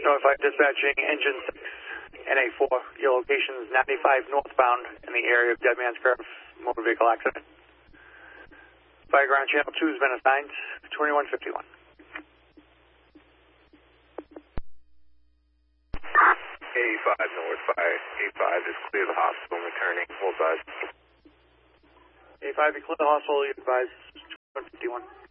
Notified dispatching engine 6, NA4. Your location is 95 northbound in the area of Dead Man's Curve, motor vehicle accident. Fire ground channel 2 has been assigned, 2151. A5 north fire. A5 is clear the hospital and returning. Full size. A5, you clear the hospital, you advise 2151.